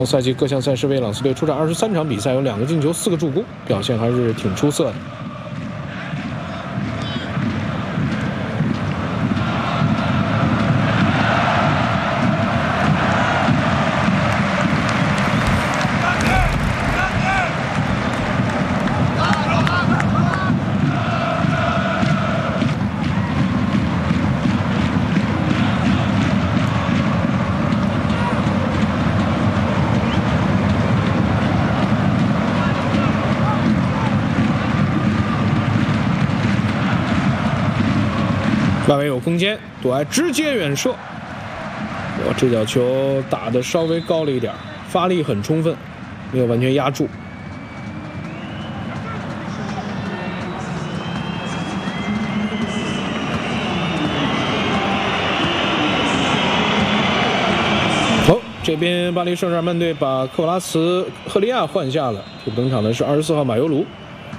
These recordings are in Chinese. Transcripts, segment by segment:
赛季各项赛事为朗斯队出战23场比赛，有2个进球、4个助攻，表现还是挺出色的。外围有空间，杜埃直接远射。这脚球打得稍微高了一点，发力很充分，没有完全压住。这边巴黎圣日耳曼队把科瓦拉茨、赫利亚换下了，替补登场的是24号马尤卢。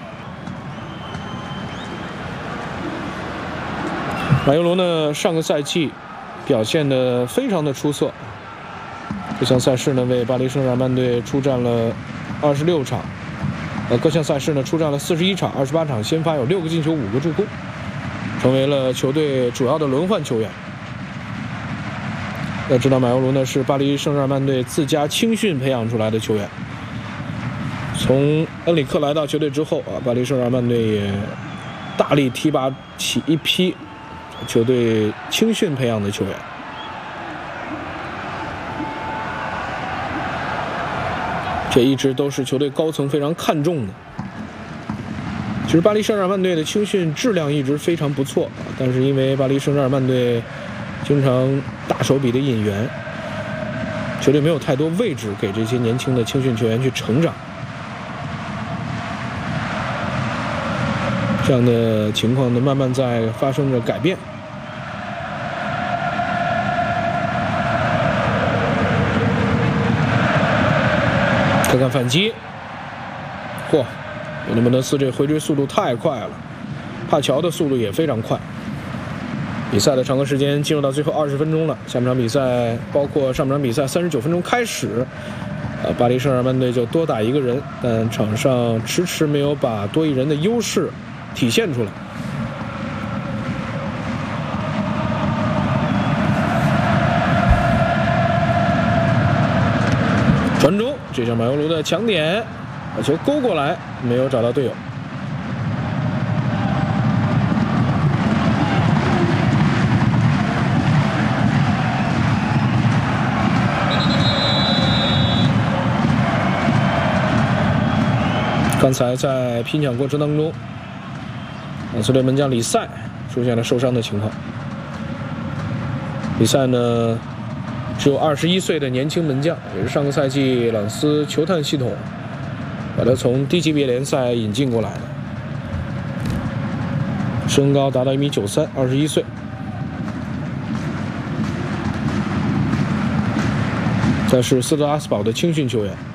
马尤卢呢，上个赛季表现得非常的出色，这项赛事呢为巴黎圣日耳曼队出战了26场，各项赛事呢出战了41场，28场先发，有6个进球、5个助攻，成为了球队主要的轮换球员。要知道马尤卢呢是巴黎圣日耳曼队自家青训培养出来的球员，从恩里克来到球队之后巴黎圣日耳曼队也大力提拔起一批球队青训培养的球员，这一直都是球队高层非常看重的。其实巴黎圣日耳曼队的青训质量一直非常不错，但是因为巴黎圣日耳曼队经常大手笔的引援，球队没有太多位置给这些年轻的青训球员去成长，这样的情况呢慢慢在发生着改变。看看反击，嚯！尤内蒙德斯这回追速度太快了，帕乔的速度也非常快。比赛的常规时间进入到最后20分钟了，下半场比赛包括上半场比赛39分钟开始，巴黎圣日耳曼队就多打1个人，但场上迟迟没有把多一人的优势体现出来。传中，这是马尤卢的强点，把球勾过来，没有找到队友。刚才在拼抢过程当中，朗斯队门将里塞出现了受伤的情况。里塞呢只有21岁的年轻门将，也是上个赛季朗斯球探系统把他从低级别联赛引进过来的，身高达到1.93米，21岁。他是斯特拉斯堡的青训球员。